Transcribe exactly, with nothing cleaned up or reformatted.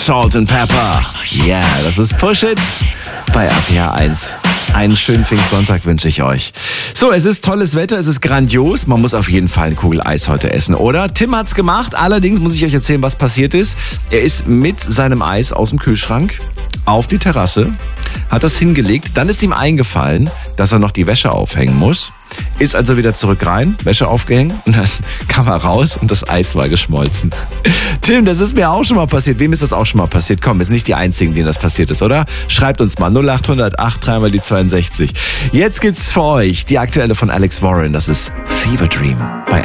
Salt and Pepper. Ja, yeah, das ist Push It bei R P R eins. Einen schönen Pfingstsonntag wünsche ich euch. So, es ist tolles Wetter, es ist grandios. Man muss auf jeden Fall eine Kugel Eis heute essen, oder? Tim hat's gemacht. Allerdings muss ich euch erzählen, was passiert ist. Er ist mit seinem Eis aus dem Kühlschrank auf die Terrasse, hat das hingelegt. Dann ist ihm eingefallen, dass er noch die Wäsche aufhängen muss. Ist also wieder zurück rein, Wäsche aufgehängt und dann kam er raus und das Eis war geschmolzen. Tim, das ist mir auch schon mal passiert. Wem ist das auch schon mal passiert? Komm, wir sind nicht die Einzigen, denen das passiert ist, oder? Schreibt uns mal null acht null null acht drei mal die zweiundsechzig. Jetzt gibt's für euch die aktuelle von Alex Warren. Das ist Fever Dream bei